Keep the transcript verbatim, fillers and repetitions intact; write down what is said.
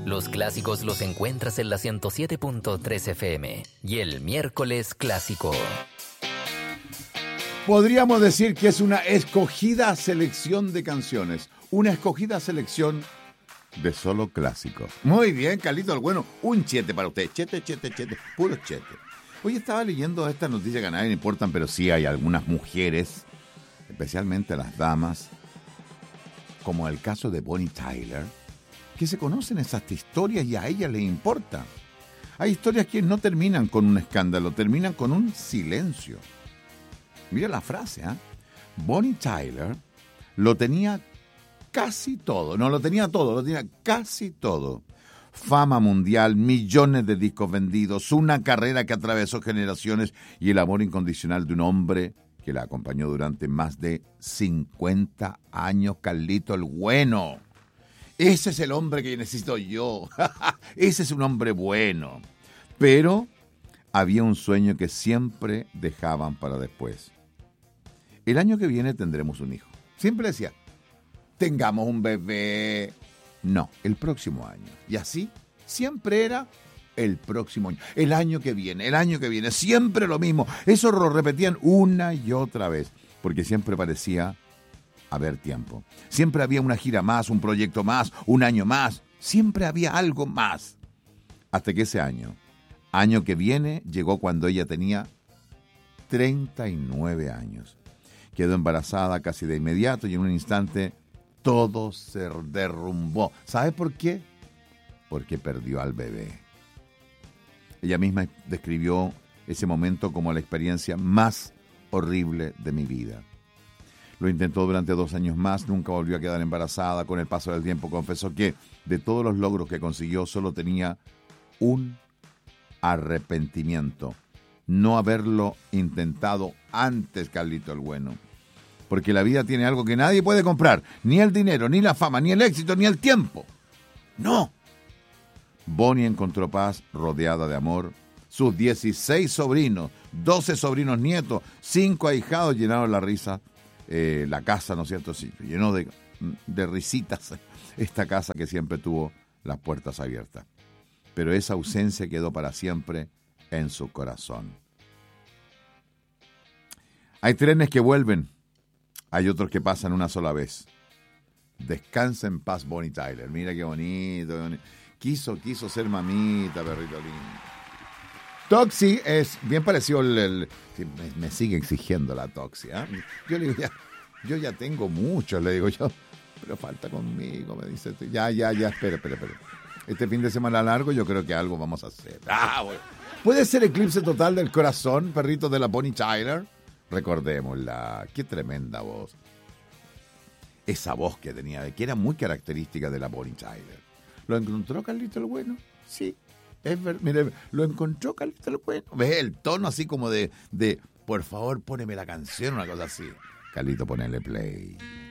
Los clásicos los encuentras en la ciento siete punto tres F M y el miércoles clásico. Podríamos decir que es una escogida selección de canciones, una escogida selección de solo clásicos. Muy bien, Carlito el Bueno, un chete para usted, chete, chete, chete, puro chete. Hoy estaba leyendo estas noticias que a nadie le importan, pero sí hay algunas mujeres, especialmente las damas, como el caso de Bonnie Tyler, que se conocen esas historias y a ellas les importa. Hay historias que no terminan con un escándalo, terminan con un silencio. Mira la frase, ¿eh? Bonnie Tyler lo tenía casi todo, no lo tenía todo, lo tenía casi todo. Fama mundial, millones de discos vendidos, una carrera que atravesó generaciones y el amor incondicional de un hombre que la acompañó durante más de cincuenta años, Carlito el Bueno. Ese es el hombre que necesito yo. Ese es un hombre bueno. Pero había un sueño que siempre dejaban para después. El año que viene tendremos un hijo. Siempre decía, tengamos un bebé. No, el próximo año. Y así siempre era el próximo año. El año que viene, el año que viene. Siempre lo mismo. Eso lo repetían una y otra vez. Porque siempre parecía haber tiempo. Siempre había una gira más, un proyecto más, un año más. Siempre había algo más. Hasta que ese año, año que viene, llegó cuando ella tenía treinta y nueve años. Quedó embarazada casi de inmediato y en un instante todo se derrumbó. ¿Sabe por qué? Porque perdió al bebé. Ella misma describió ese momento como la experiencia más horrible de mi vida. Lo intentó durante dos años más, nunca volvió a quedar embarazada. Con el paso del tiempo confesó que de todos los logros que consiguió solo tenía un arrepentimiento. No haberlo intentado antes, Carlito el Bueno. Porque la vida tiene algo que nadie puede comprar. Ni el dinero, ni la fama, ni el éxito, ni el tiempo. ¡No! Bonnie encontró paz rodeada de amor. Sus dieciséis sobrinos, doce sobrinos nietos, cinco ahijados llenaron la risa. Eh, la casa, ¿no es cierto? Sí, llenó de, de risitas esta casa que siempre tuvo las puertas abiertas. Pero esa ausencia quedó para siempre en su corazón. Hay trenes que vuelven, hay otros que pasan una sola vez. Descansa en paz, Bonnie Tyler. Mira qué bonito, qué bonito. Quiso, quiso ser mamita, perrito lindo. Toxi es bien parecido al... El, me, me sigue exigiendo la Toxi, ¿eh? Yo le digo, ya, yo ya tengo mucho, le digo yo, pero falta conmigo, me dice. Ya, ya, ya, espera, espera, espera. Este fin de semana largo yo creo que algo vamos a hacer. Ah, bueno. ¿Puede ser eclipse total del corazón, perrito de la Bonnie Tyler? Recordémosla, qué tremenda voz. Esa voz que tenía, que era muy característica de la Bonnie Tyler. ¿Lo encontró Carlito el Bueno? Sí. Es ver, mire, lo encontró Carlito el Bueno. ¿Ves el tono así como de, de, por favor, póneme la canción, una cosa así? Carlito, ponele play.